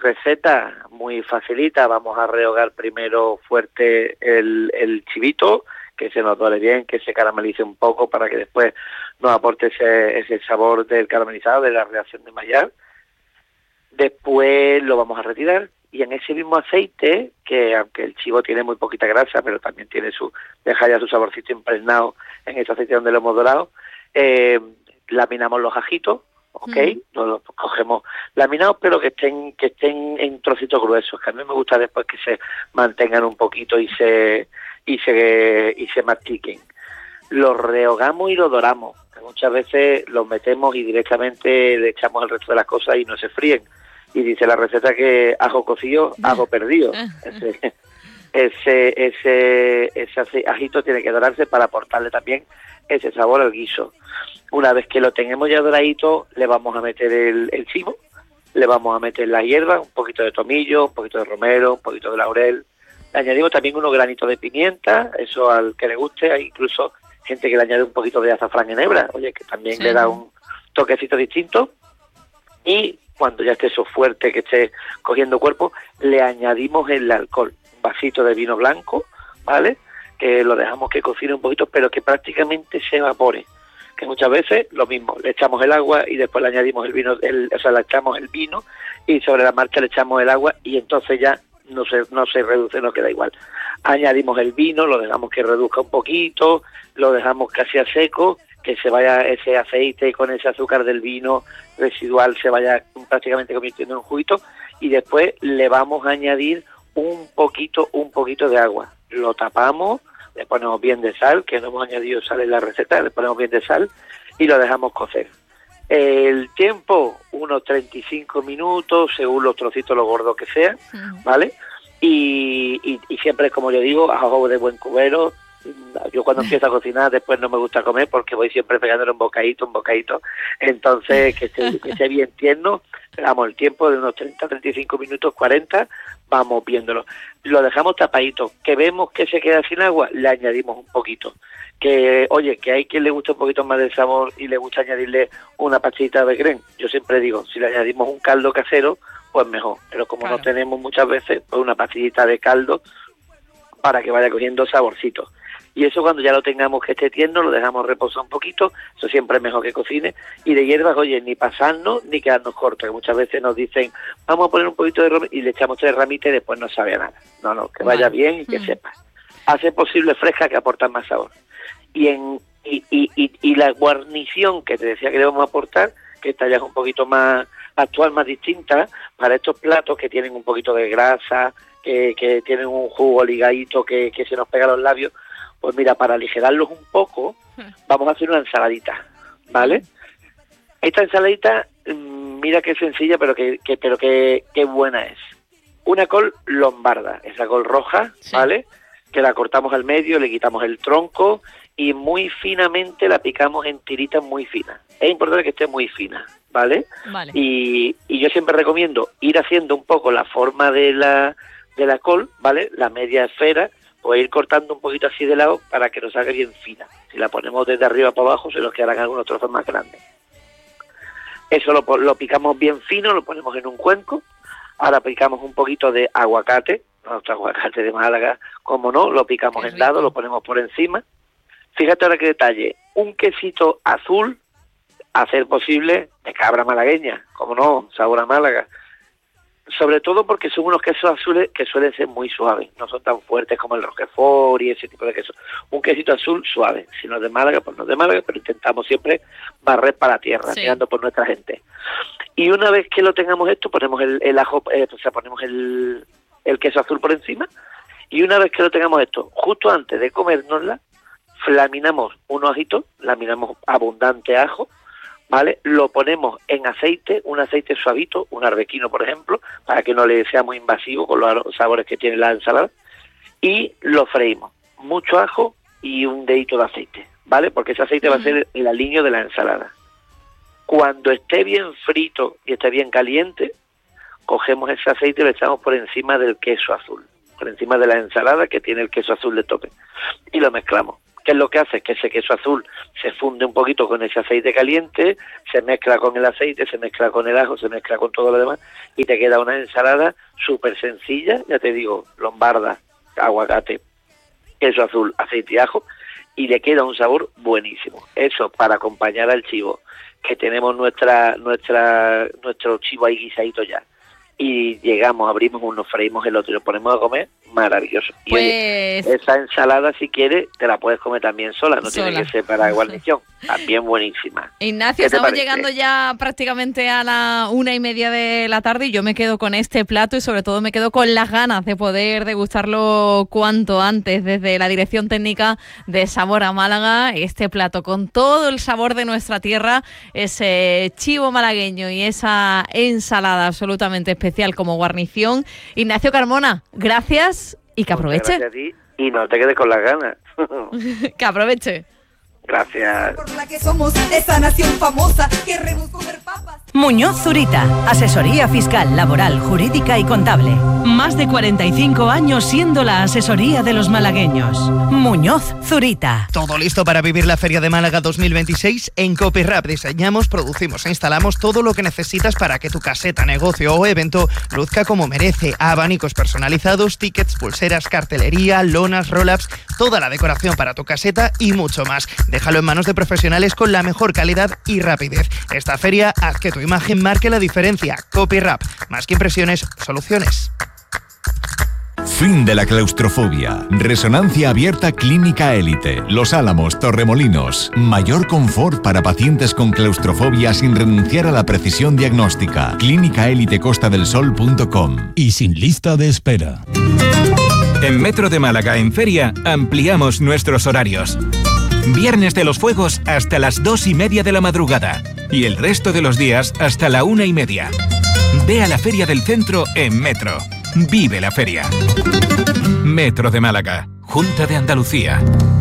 receta muy facilita. Vamos a rehogar primero fuerte el chivito, que se nos dore bien, que se caramelice un poco para que después nos aporte ese sabor del caramelizado, de la reacción de Maillard. Después lo vamos a retirar y en ese mismo aceite, que aunque el chivo tiene muy poquita grasa, pero también tiene deja ya su saborcito impregnado en ese aceite donde lo hemos dorado, laminamos los ajitos, ¿ok? Los cogemos laminados, pero que estén en trocitos gruesos, que a mí me gusta después que se mantengan un poquito y se mastiquen. Los rehogamos y los doramos. Muchas veces los metemos y directamente le echamos el resto de las cosas y no se fríen. Y dice la receta que ajo cocido, ajo perdido. Ese ajito tiene que dorarse para aportarle también ese sabor al guiso. Una vez que lo tengamos ya doradito, le vamos a meter el chivo, le vamos a meter la hierba, un poquito de tomillo, un poquito de romero, un poquito de laurel. Le añadimos también unos granitos de pimienta, eso al que le guste. Hay incluso gente que le añade un poquito de azafrán en hebra, oye, que también le da un toquecito distinto. Y cuando ya esté eso fuerte, que esté cogiendo cuerpo, le añadimos el alcohol, un vasito de vino blanco, ¿vale? Que lo dejamos que cocine un poquito, pero que prácticamente se evapore. Que muchas veces lo mismo, le echamos el agua y después le añadimos el vino, le echamos el vino y sobre la marcha le echamos el agua y entonces ya no se reduce, no queda igual. Añadimos el vino, lo dejamos que reduzca un poquito, lo dejamos casi a seco, que se vaya ese aceite con ese azúcar del vino residual, se vaya prácticamente convirtiendo en un juguito, y después le vamos a añadir un poquito de agua. Lo tapamos, le ponemos bien de sal, que no hemos añadido sal en la receta, le ponemos bien de sal y lo dejamos cocer. El tiempo, unos 35 minutos, según los trocitos, lo gordos que sean, ¿vale? Y siempre, como yo digo, ajo de buen cubero. Yo cuando empiezo a cocinar después no me gusta comer porque voy siempre pegándole un bocadito, entonces que esté bien tierno. Damos el tiempo de unos 30, 35 minutos, 40, vamos viéndolo. Lo dejamos tapadito, que vemos que se queda sin agua, le añadimos un poquito. Que, oye, que hay quien le gusta un poquito más del sabor y le gusta añadirle una pachita de crema. Yo siempre digo, si le añadimos un caldo casero, pues mejor. Pero como no tenemos muchas veces, pues una pastillita de caldo para que vaya cogiendo saborcito. Y eso cuando ya lo tengamos que esté tierno, lo dejamos reposar un poquito, eso siempre es mejor que cocine. Y de hierbas, oye, ni pasarnos ni quedarnos cortos, que muchas veces nos dicen, vamos a poner un poquito de romero y le echamos 3 ramitas y después no sabe a nada. No, que vaya bien y que sepa. Hacer posible fresca, que aportan más sabor. Y la guarnición que te decía que le vamos a aportar, que esta ya es un poquito más actual, más distinta, para estos platos que tienen un poquito de grasa, que tienen un jugo ligadito que se nos pega a los labios. Pues mira, para aligerarlos un poco, vamos a hacer una ensaladita, ¿vale? Esta ensaladita, mira qué sencilla, pero qué buena es. Una col lombarda, esa col roja, ¿vale? Que la cortamos al medio, le quitamos el tronco y muy finamente la picamos en tiritas muy finas. Es importante que esté muy fina, ¿vale? Y yo siempre recomiendo ir haciendo un poco la forma de la col, ¿vale? La media esfera, o ir cortando un poquito así de lado para que nos salga bien fina. Si la ponemos desde arriba para abajo, se nos quedarán algunos trozos más grandes. Eso lo picamos bien fino, lo ponemos en un cuenco. Ahora picamos un poquito de aguacate, nuestro aguacate de Málaga, como no, lo picamos en dado, lo ponemos por encima. Fíjate ahora qué detalle, un quesito azul, a ser posible, de cabra malagueña, como no, sabor a Málaga. Sobre todo porque son unos quesos azules que suelen ser muy suaves, no son tan fuertes como el Roquefort y ese tipo de queso. Un quesito azul suave, si no es de Málaga, pues no es de Málaga, pero intentamos siempre barrer para la tierra, mirando por nuestra gente. Y una vez que lo tengamos esto, ponemos el ajo, ponemos el queso azul por encima, y una vez que lo tengamos esto, justo antes de comérnosla, laminamos unos ajitos, laminamos abundante ajo, ¿vale? Lo ponemos en aceite, un aceite suavito, un arbequino, por ejemplo, para que no le sea muy invasivo con los sabores que tiene la ensalada, y lo freímos. Mucho ajo y un dedito de aceite, ¿vale? Porque ese aceite va a ser el aliño de la ensalada. Cuando esté bien frito y esté bien caliente, cogemos ese aceite y lo echamos por encima del queso azul, por encima de la ensalada que tiene el queso azul de tope, y lo mezclamos. ¿Qué es lo que hace? Que ese queso azul se funde un poquito con ese aceite caliente, se mezcla con el aceite, se mezcla con el ajo, se mezcla con todo lo demás y te queda una ensalada súper sencilla, ya te digo, lombarda, aguacate, queso azul, aceite y ajo, y le queda un sabor buenísimo. Eso para acompañar al chivo, que tenemos nuestro chivo ahí guisadito ya. Y llegamos, abrimos uno, freímos el otro y lo ponemos a comer, maravilloso. Y pues... oye, esa ensalada, si quieres, te la puedes comer también sola, no tiene que ser para guarnición, también buenísima. Ignacio, estamos llegando ya prácticamente a la 1:30 de la tarde y yo me quedo con este plato y sobre todo me quedo con las ganas de poder degustarlo cuanto antes. Desde la dirección técnica de Sabor a Málaga, este plato con todo el sabor de nuestra tierra, ese chivo malagueño y esa ensalada absolutamente especial como guarnición. Ignacio Carmona, gracias y que aproveche. Gracias a ti y no te quedes con las ganas. Que aproveche. Gracias. Por la que somos esa nación famosa, queremos comer papas. Muñoz Zurita, asesoría fiscal, laboral, jurídica y contable. Más de 45 años siendo la asesoría de los malagueños. Muñoz Zurita. Todo listo para vivir la Feria de Málaga 2026. En Copyrap diseñamos, producimos e instalamos todo lo que necesitas para que tu caseta, negocio o evento luzca como merece. Abanicos personalizados, tickets, pulseras, cartelería, lonas, roll-ups, toda la decoración para tu caseta y mucho más. Déjalo en manos de profesionales con la mejor calidad y rapidez. Esta feria haz que tu imagen marque la diferencia. Copyrap, más que impresiones, soluciones. Fin de la claustrofobia. Resonancia abierta Clínica Élite. Los Álamos, Torremolinos. Mayor confort para pacientes con claustrofobia sin renunciar a la precisión diagnóstica. clínicaelitecostadelsol.com. Y sin lista de espera. En Metro de Málaga, en Feria, ampliamos nuestros horarios. Viernes de los Fuegos hasta las 2:30 de la madrugada. Y el resto de los días hasta la 1:30. Ve a la Feria del Centro en Metro. Vive la feria. Metro de Málaga, Junta de Andalucía.